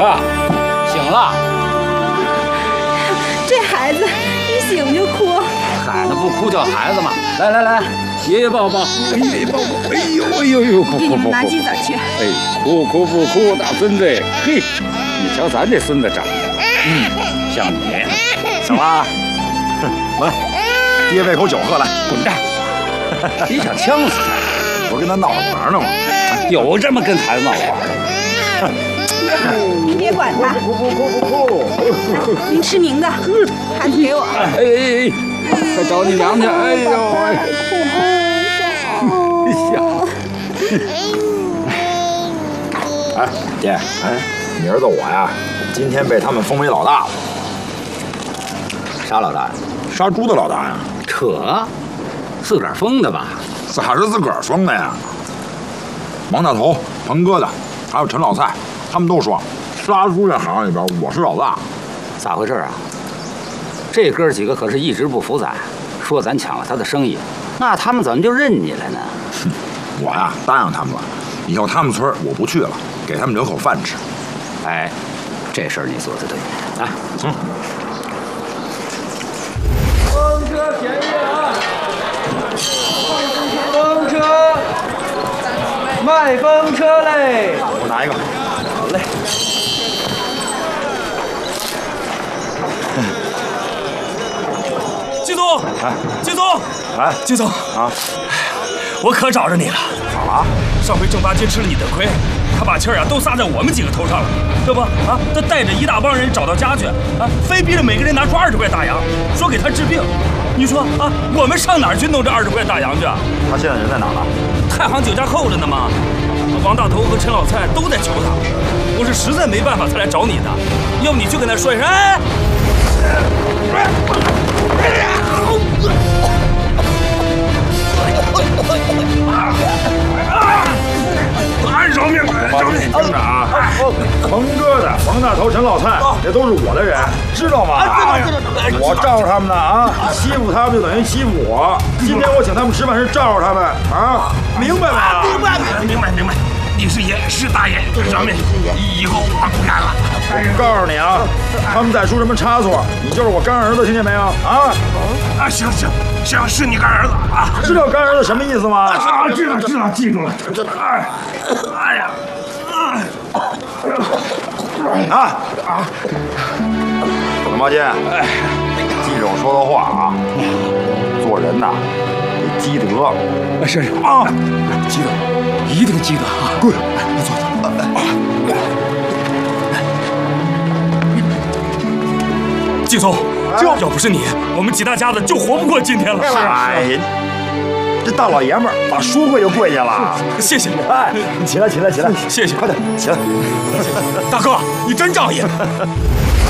啊，醒了。 这孩子一醒就哭。 孩子不哭叫孩子嘛。来，爷爷抱抱。爷爷抱抱。哎呦，哭给你们拿鸡子去。 哎，哭不哭，大孙子。嘿，你瞧咱这孙子长得，像你。 小花，来，爹喂口酒喝来。 滚蛋！你想呛死他？ 我跟他闹着玩呢嘛。 有这么跟孩子闹玩的？ 您别管他。您吃明的，孩子给我。 哎，快找你娘去！哎呦哎，爹，你儿子我呀，今天被他们封为老大了。 啥老大呀？ 杀猪的老大呀？ 扯，自个儿封的吧？ 咋是自个儿封的呀？王大头、鹏疙瘩，还有陈老蔡，他们都说，杀猪这行里边我是老大。 咋回事啊？这哥几个可是一直不服咱，说咱抢了他的生意，那他们怎么就认你了呢？ 我呀答应他们了，以后他们村我不去了，给他们留口饭吃。 哎，这事儿你做的对啊。 风车便宜啊！风车，卖风车嘞！ 我拿一个。 好嘞。 季总，季总，季总啊，我可找着你了。 咋了？ 上回郑八街吃了你的亏，他把气儿都撒在我们几个头上了，这不啊？他带着一大帮人找到家去啊，非逼着每个人拿出20块大洋，说给他治病。你说啊，我们上哪儿去弄这20块大洋去啊？ 他现在人在哪呢？ 太行酒家扣着呢吗？王大头和陈老蔡都在求他，我是实在没办法才来找你的。要不你去跟他说一声，哎。 饶命！听着啊，鹏疙瘩、王大头、陈老蔡，这都是我的人，知道吗？我罩着他们呢啊，欺负他们就等于欺负我。今天我请他们吃饭是罩着他们啊，明白没？ 明白。你是爷，是大爷，饶命！以后我不干了。 我告诉你啊，他们再出什么差错，你就是我干儿子，听见没有？啊！ 行，是你干儿子啊！ 知道干儿子什么意思吗？ 啊，知道，记住了。哎呀， 老妈姐，记着我说的话啊，做人呐得积德。 是啊，积德，一定积德啊！ 滚！ 你坐。季总，要不是你，我们几大家子就活不过今天了。 哎呀，这大老爷们儿把说跪就跪下了。 谢谢。 哎，你起来， 谢谢， 快点起来。 大哥，你真仗义。